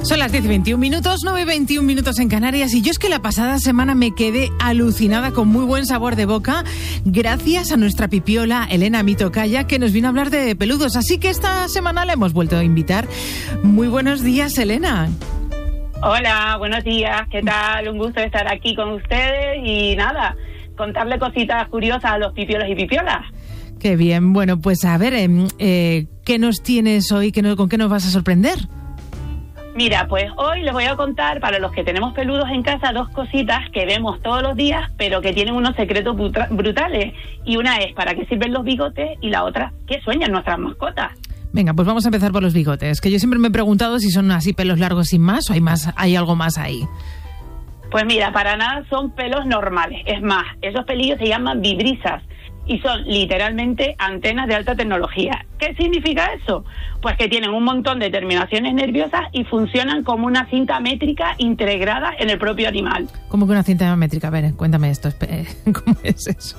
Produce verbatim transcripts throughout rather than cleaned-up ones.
Son las diez y veintiún minutos, nueve y veintiún minutos en Canarias, y yo es que la pasada semana me quedé alucinada con muy buen sabor de boca gracias a nuestra pipiola Elena Mitocaya, que nos vino a hablar de peludos, así que esta semana la hemos vuelto a invitar. Muy buenos días, Elena. Hola, buenos días, ¿qué tal? Un gusto estar aquí con ustedes y nada, contarle cositas curiosas a los pipiolos y pipiolas. Qué bien, bueno, pues a ver, eh, eh, ¿qué nos tienes hoy? ¿Qué no, ¿Con qué nos vas a sorprender? Mira, pues hoy les voy a contar, para los que tenemos peludos en casa, dos cositas que vemos todos los días, pero que tienen unos secretos brutales. Y una es para qué sirven los bigotes y la otra, qué sueñan nuestras mascotas. Venga, pues vamos a empezar por los bigotes, que yo siempre me he preguntado si son así pelos largos sin más o hay más, hay algo más ahí. Pues mira, para nada son pelos normales. Es más, esos pelillos se llaman vibrisas y son literalmente antenas de alta tecnología. ¿Qué significa eso? Pues que tienen un montón de terminaciones nerviosas y funcionan como una cinta métrica integrada en el propio animal. ¿Cómo que una cinta métrica? A ver, cuéntame esto. ¿Cómo es eso?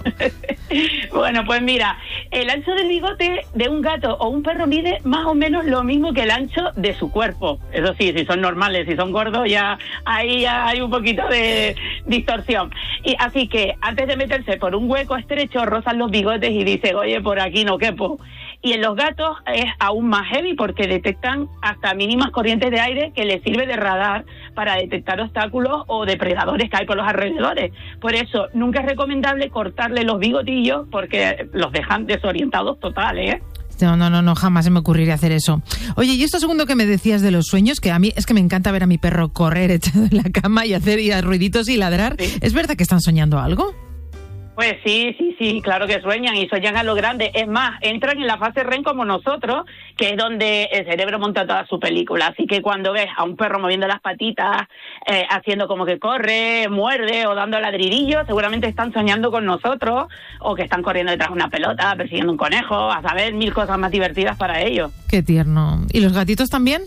Bueno, pues mira, el ancho del bigote de un gato o un perro mide más o menos lo mismo que el ancho de su cuerpo. Eso sí, si son normales, si son gordos, ya ahí ya hay un poquito de distorsión. Y así que antes de meterse por un hueco estrecho, rozan los bigotes y dicen, oye, por aquí no quepo. Y en los gatos es aún más heavy porque detectan hasta mínimas corrientes de aire que les sirve de radar para detectar obstáculos o depredadores que hay por los alrededores. Por eso nunca es recomendable cortarle los bigotillos porque los dejan desorientados total, ¿eh? No, no, no, no, jamás se me ocurriría hacer eso. Oye, y esto segundo que me decías de los sueños, que a mí es que me encanta ver a mi perro correr echado en la cama y hacer y ruiditos y ladrar. Sí. ¿Es verdad que están soñando algo? Pues sí, sí, sí, claro que sueñan y sueñan a lo grande. Es más, entran en la fase R E M como nosotros, que es donde el cerebro monta toda su película. Así que cuando ves a un perro moviendo las patitas, eh, haciendo como que corre, muerde o dando ladridillos, seguramente están soñando con nosotros o que están corriendo detrás de una pelota, persiguiendo un conejo, a saber, mil cosas más divertidas para ellos. Qué tierno. ¿Y los gatitos también?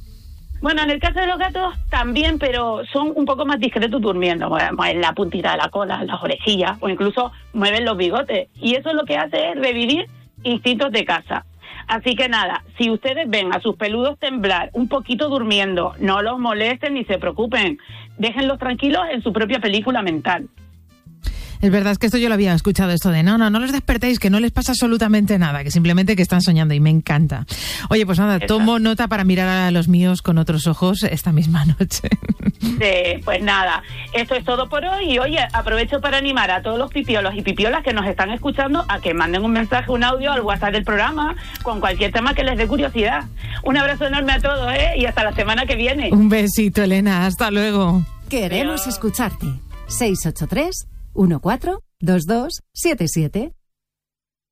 Bueno, en el caso de los gatos también, pero son un poco más discretos durmiendo. Mueven la puntita de la cola, las orejillas o incluso mueven los bigotes. Y eso lo que hace es revivir instintos de caza. Así que nada, si ustedes ven a sus peludos temblar un poquito durmiendo, no los molesten ni se preocupen. Déjenlos tranquilos en su propia película mental. Es verdad, es que esto yo lo había escuchado, esto de no, no, no los despertéis, que no les pasa absolutamente nada, que simplemente que están soñando y me encanta. Oye, pues nada, Exacto. Tomo nota para mirar a los míos con otros ojos esta misma noche. Sí, pues nada, esto es todo por hoy y oye, aprovecho para animar a todos los pipiolos y pipiolas que nos están escuchando a que manden un mensaje, un audio al WhatsApp del programa con cualquier tema que les dé curiosidad. Un abrazo enorme a todos, ¿eh? Y hasta la semana que viene. Un besito, Elena, hasta luego. Queremos Adiós. Escucharte. seis ocho tres uno cuatro dos dos siete siete